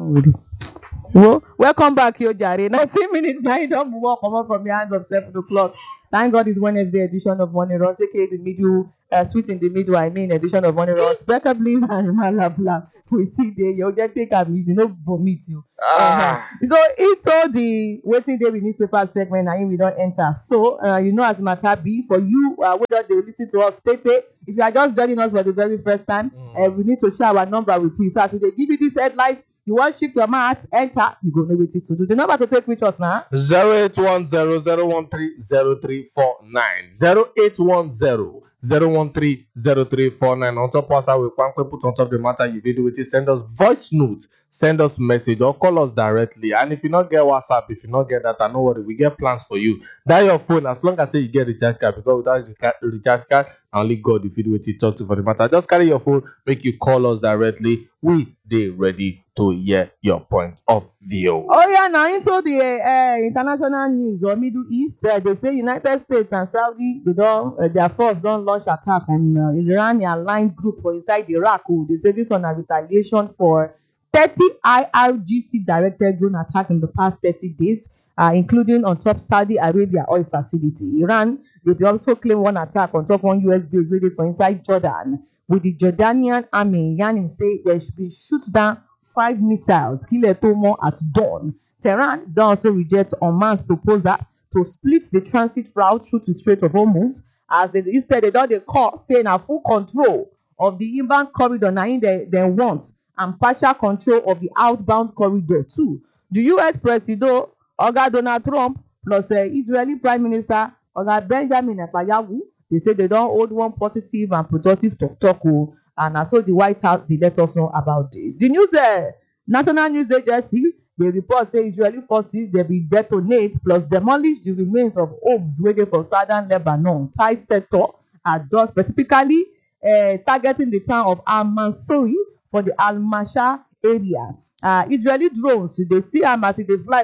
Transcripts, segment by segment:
Well, welcome back, yo, Jare. 19 minutes now, you don't walk from the hands of 7 o'clock. Thank God it's Wednesday edition of Money Ross, aka the middle, sweet in the middle, edition of Money Ross. Becca, please, and Malabla. We see there, you'll just take a meeting, no vomit you. So it's all the waiting day with newspaper segment, and we don't enter. So, as matter be, for you, whether they listen to us, state it. If you are just joining us for the very first time, we need to share our number with you. So, as we give you this headline, you want to ship your mouth, enter, you go know what to do. The number to take with us now 0810-013-0349. 0810-013-0349. On top of us, we can put on top the matter you video with it. Send us voice notes, send us message, or call us directly. And if you not get WhatsApp, if you not get data, no worry, we get plans for you. That your phone, as long as you get recharge card, because without recharge card, only God if you do it, talk to for the matter. Just carry your phone, make you call us directly. We they ready to hear your point of view. Oh yeah, now into the international news or Middle East, they say United States and Saudi, their force don't launch attack on Iranian-aligned group for inside Iraq. They say this on a retaliation for 30 IRGC directed drone attack in the past 30 days, including on top Saudi Arabia oil facility. Iran, they also claim one attack on top one US base ready for inside Jordan, with the Jordanian army yarning say they should be shoot down 5 missiles, Kiletomo at dawn. Tehran also rejects Oman's proposal to split the transit route through the Strait of Hormuz, as instead they don't call saying a full control of the inbound corridor now they want, and partial control of the outbound corridor too. The US President Oga Donald Trump plus Israeli Prime Minister Oga Benjamin Netanyahu, they say they don't hold one positive and productive talk. And so the White House, they let us know about this. The news, National News Agency, they report say Israeli forces, they will detonate plus demolish the remains of homes waiting for southern Lebanon, Thai sector, at specifically targeting the town of Al-Mansouri for the Al-Masha area. Israeli drones, they see them as they fly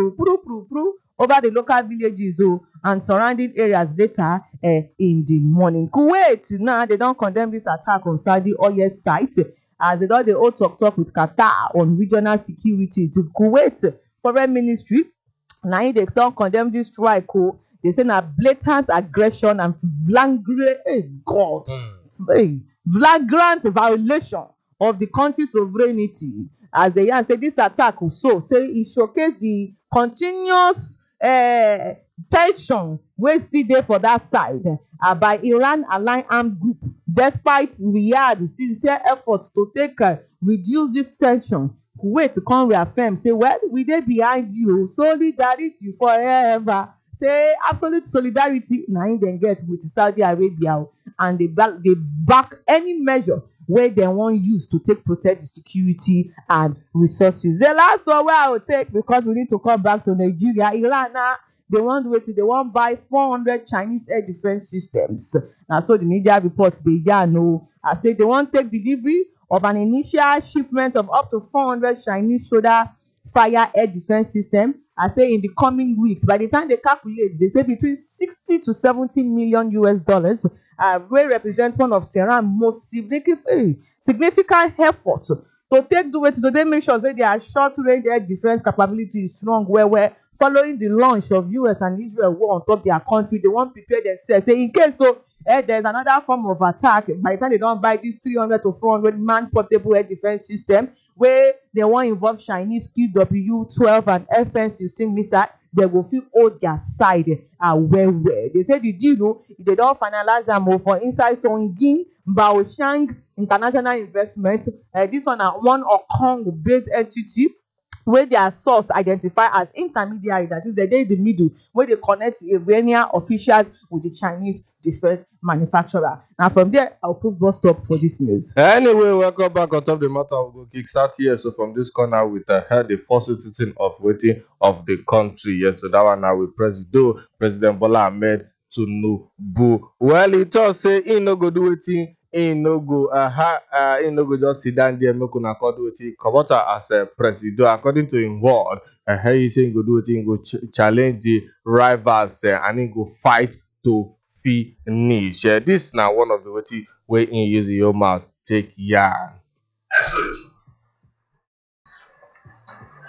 over the local villages and surrounding areas later in the morning. Kuwait, now they don't condemn this attack on Saudi oil site, as they don't all talk with Qatar on regional security. The Kuwait Foreign Ministry, now they don't condemn this strike. They say a blatant aggression and flagrant violation of the country's sovereignty. As they say this attack also say it showcase the continuous tension wey still dey for that side by Iran-aligned armed group, despite Riyadh's sincere efforts to take reduce this tension. Kuwait come reaffirm say, well, we dey behind you, solidarity forever. Say absolute solidarity na im dem get with Saudi Arabia, and they back any measure wey dem wan use to take protect the security and resources. The last one wey I will take, because we need to come back to Nigeria, Iran now, they want wetin, they wan buy 400 Chinese air defense systems. Na so the media reports dey yarn. I say they wan take delivery of an initial shipment of up to 400 Chinese shoulder fire air defense system. I say in the coming weeks. By the time they calculate, they say between 60 to 70 million US dollars, will represent one of Tehran's most significant efforts to take the way to they make sure that their short-range air defense capability is strong, where following the launch of US and Israel war on top their country, they won't prepare themselves. Say in case there's another form of attack, by the time they don't buy this 300 to 400 man portable air defense system, where they won't involve Chinese QW-12 and FN-16 missile, they will feel hold their side where. They say the deal, if they don't finalize them for inside Songin, Baoshang International Investment, this one one Kong-based entity, where their source identified as intermediary, that is, they're in the middle, where they connect Iranian officials with the Chinese defense manufacturer. Now from there, I'll put bus stop for this news. Anyway, welcome back on top the matter. We'll go kickstart here. So from this corner, with the first citizen of waiting of the country. Yes, so that one now with President Bola Ahmed Tinubu. Well, he just say he no go do waiting. He no go just sit down there make una call do wetin Kabota as a president. According to him word, he say he go do wetin, he go challenge the rivals and he go fight to finish. This now one of the wetin wey he use your mouth take yarn. Excellent.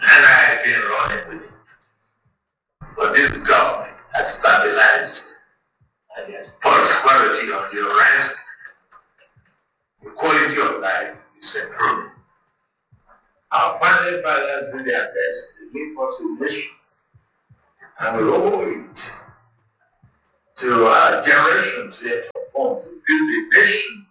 And I've been running with it. But this government has stabilized, and the prosperity of the rest, the quality of life is improving. Our founding fathers did their best to leave us a nation, and we owe it to our generations yet to come to build a nation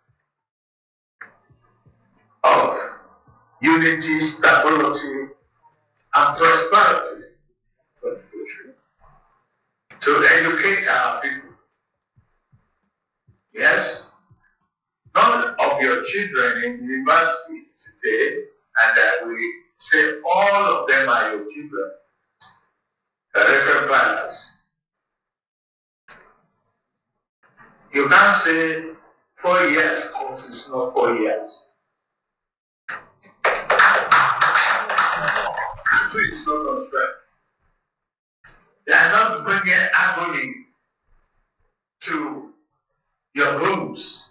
of unity, stability, and prosperity for the future. To educate our people. Yes, none of your children in university today, and that we say all of them are your children, the Reverend Fathers. You can't say 4 years course is not 4 years. So it's not on track. They are not bringing agony to your rooms.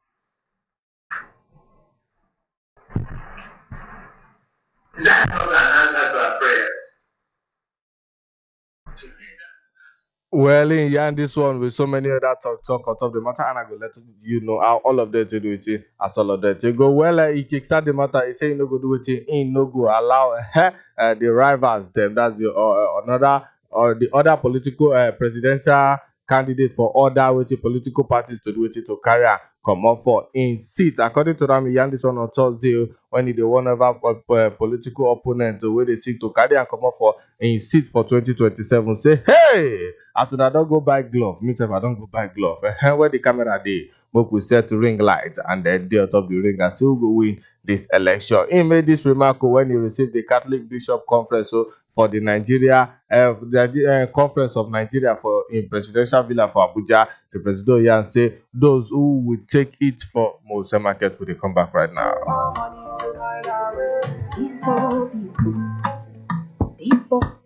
Is that not an answer to our prayer? To me, Well, in yarn this one with so many other talk on top of the matter, and I go let you know how all of them to do it as all of them to go. Well, he kickstart the matter. He say he no go do it. He no go allow the rivals them. That's the another or the other political presidential candidate for other political parties to do it to carry come up for in seats. According to them, he yarn this one on Thursday when he the one of our political opponent where they seek to carry and come up for in seat for 2027. Say, hey. As I don't go buy glove, me if I don't go buy glove. Where the camera dey, make we set ring light and then dey on top the ring and see who go win this election. He made this remark when he received the Catholic Bishop Conference for the Conference of Nigeria for in Presidential Villa for Abuja. The president Yan say those who will take it for Mose Market will they come back right now. Before